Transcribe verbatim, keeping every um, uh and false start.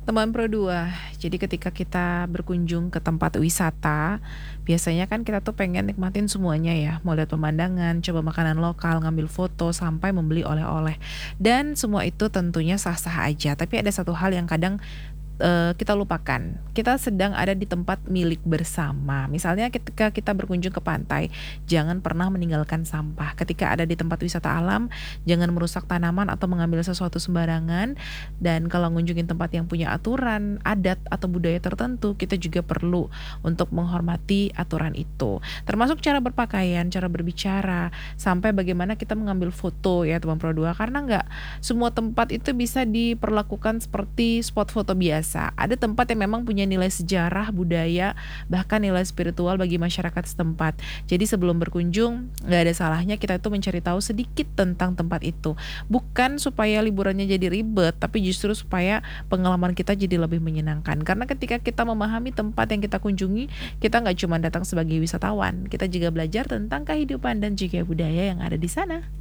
Teman Pro dua. Jadi ketika kita berkunjung ke tempat wisata, biasanya kan kita tuh pengen nikmatin semuanya ya, mau lihat pemandangan, coba makanan lokal, ngambil foto, sampai membeli oleh-oleh. Dan semua itu tentunya sah-sah aja, tapi ada satu hal yang kadang eee, kita lupakan. Kita sedang ada di tempat milik bersama. Misalnya ketika kita berkunjung ke pantai, jangan pernah meninggalkan sampah. Ketika ada di tempat wisata alam, jangan merusak tanaman atau mengambil sesuatu sembarangan. Dan kalau ngunjungin tempat yang punya aturan, adat, atau budaya tertentu, kita juga perlu untuk menghormati aturan itu. Termasuk cara berpakaian, cara berbicara, sampai bagaimana kita mengambil foto ya teman Pro dua. Karena nggak semua tempat itu bisa diperlakukan seperti spot foto biasa. Ada tempat yang memang punya nilai sejarah, budaya, bahkan nilai spiritual bagi masyarakat setempat. Jadi sebelum berkunjung, nggak ada salahnya kita itu mencari tahu sedikit tentang tempat itu. Bukan supaya liburannya jadi ribet, tapi justru supaya pengalaman kita jadi lebih menyenangkan. Karena ketika kita memahami tempat yang kita kunjungi, kita nggak cuma datang sebagai wisatawan, kita juga belajar tentang kehidupan dan juga budaya yang ada di sana.